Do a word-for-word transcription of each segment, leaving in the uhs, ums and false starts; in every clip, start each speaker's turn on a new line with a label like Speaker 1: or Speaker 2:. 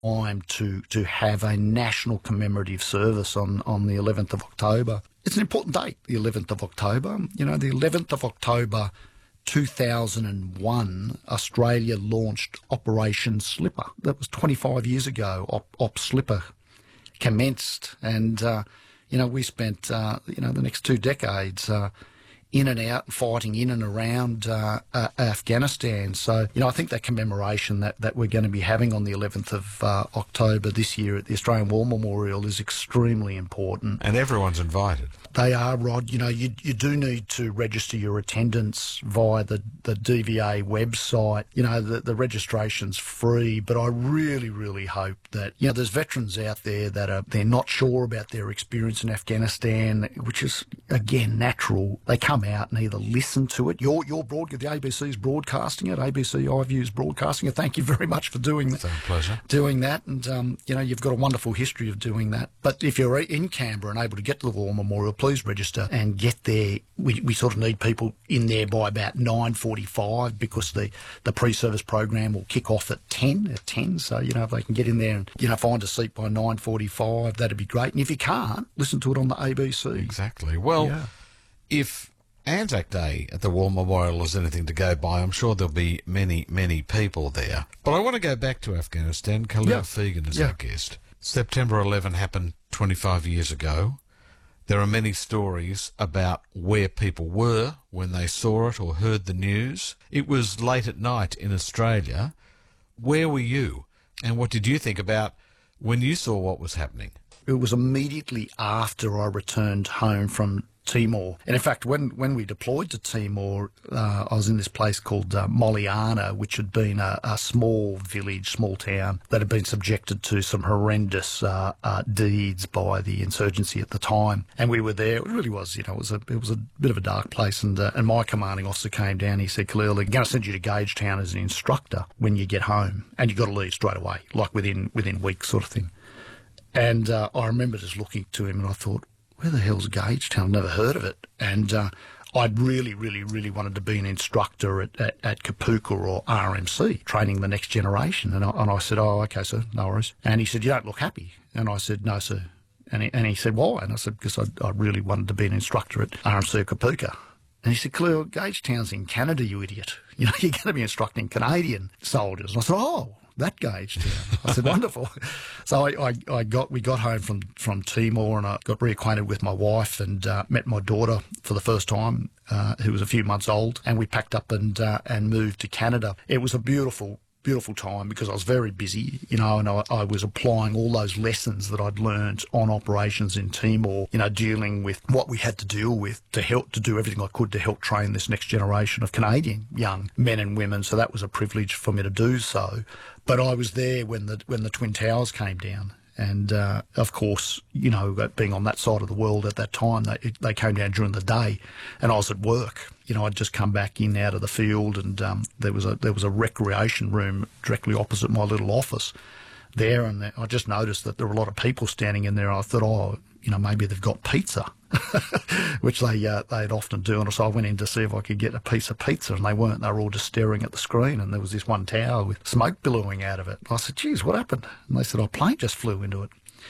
Speaker 1: time to, to have a national commemorative service on, on the eleventh of October. It's an important date, the eleventh of October. You know, the eleventh of October two thousand one, Australia launched Operation Slipper. That was twenty-five years ago. Op, Op Slipper commenced, and uh, you know we spent uh, you know the next two decades uh, in and out and fighting in and around uh, uh, Afghanistan. So you know I think that commemoration that, that we're going to be having on the eleventh of uh, October this year at the Australian War Memorial is extremely important.
Speaker 2: And everyone's invited.
Speaker 1: They are, Rod. You know, you you do need to register your attendance via the, the D V A website. You know, the, the registration's free, but I really, really hope that, you know, there's veterans out there that are, they're not sure about their experience in Afghanistan, which is, again, natural. They come out and either listen to it. Your, your broad, the A B C's broadcasting it, A B C iView's broadcasting it. Thank you very much for doing that.
Speaker 2: It's a pleasure.
Speaker 1: Doing that, and, um, you know, you've got a wonderful history of doing that. But if you're in Canberra and able to get to the War Memorial, please register and get there. We, we sort of need people in there by about nine forty-five because the, the pre-service program will kick off at ten, at ten. So, you know, if they can get in there and, you know, find a seat by nine forty-five, that'd be great. And if you can't, listen to it on the A B C.
Speaker 2: Exactly. Well, yeah. If Anzac Day at the War Memorial is anything to go by, I'm sure there'll be many, many people there. But I want to go back to Afghanistan. Khalil
Speaker 1: yeah.
Speaker 2: Fegan is
Speaker 1: yeah.
Speaker 2: our guest. September eleventh happened twenty-five years ago. There are many stories about where people were when they saw it or heard the news. It was late at night in Australia. Where were you? And what did you think about when you saw what was happening?
Speaker 1: It was immediately after I returned home from Timor. And in fact, when, when we deployed to Timor, uh, I was in this place called uh, Moliana, which had been a, a small village, small town, that had been subjected to some horrendous uh, uh, deeds by the insurgency at the time. And we were there. It really was, you know, it was a, it was a bit of a dark place. And, uh, and my commanding officer came down. He said, Khalil, they're going to send you to Gagetown as an instructor when you get home. And you've got to leave straight away, like within, within weeks sort of thing. And uh, I remember just looking to him and I thought, where the hell's Gagetown? I've never heard of it. And uh, I'd really, really, really wanted to be an instructor at, at, at Kapuka or R M C, training the next generation. And I, and I said, oh, okay, sir, no worries. And he said, you don't look happy. And I said, no, sir. And he, and he said, why? And I said, because I, I really wanted to be an instructor at R M C or Kapuka. And he said, Khalil, Gagetown's in Canada, you idiot. You know, you're going to be instructing Canadian soldiers. And I said, oh, that Gagetown. I said, wonderful. So I, I, I got, we got home from, from Timor and I got reacquainted with my wife and uh, met my daughter for the first time, uh, who was a few months old. And we packed up and, uh, and moved to Canada. It was a beautiful, beautiful time because I was very busy, you know, and I, I was applying all those lessons that I'd learned on operations in Timor, you know, dealing with what we had to deal with to help, to do everything I could to help train this next generation of Canadian young men and women. So that was a privilege for me to do so. But I was there when the when the Twin Towers came down. And, uh, of course, you know, being on that side of the world at that time, they, they came down during the day and I was at work. You know, I'd just come back in out of the field and um, there was a there was a recreation room directly opposite my little office there. And I just noticed that there were a lot of people standing in there. I thought, oh, you know, maybe they've got pizza, which they, uh, they'd often do. And so I went in to see if I could get a piece of pizza and they weren't. They were all just staring at the screen and there was this one tower with smoke billowing out of it. I said, geez, what happened? And they said, oh, a plane just flew into it.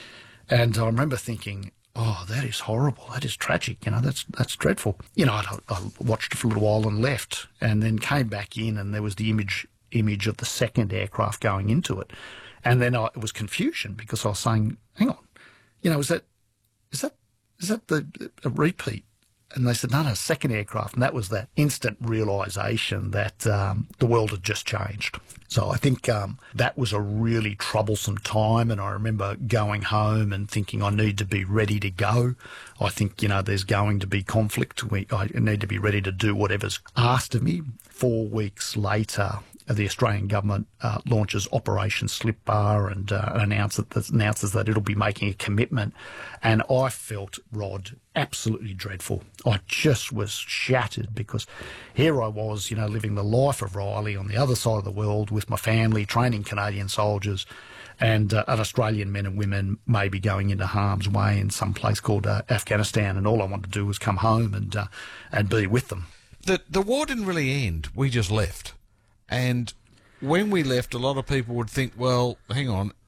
Speaker 1: And I remember thinking, oh, that is horrible. That is tragic. You know, that's that's dreadful. You know, I, I watched it for a little while and left and then came back in and there was the image image of the second aircraft going into it. And then I, it was confusion because I was saying, hang on, you know, is that is that is that the a repeat? And they said, no, no, second aircraft. And that was that instant realisation that um, the world had just changed. So I think um, that was a really troublesome time. And I remember going home and thinking I need to be ready to go. I think, you know, there's going to be conflict. We, I need to be ready to do whatever's asked of me. Four weeks later, the Australian government uh, launches Operation Slip Bar and uh, announces, that, announces that it'll be making a commitment. And I felt, Rod, absolutely dreadful. I just was shattered because here I was, you know, living the life of Riley on the other side of the world with my family, training Canadian soldiers, and uh, an Australian men and women maybe going into harm's way in some place called uh, Afghanistan. And all I wanted to do was come home and uh, and be with them.
Speaker 2: The, the war didn't really end. We just left. And when we left, a lot of people would think, well, hang on,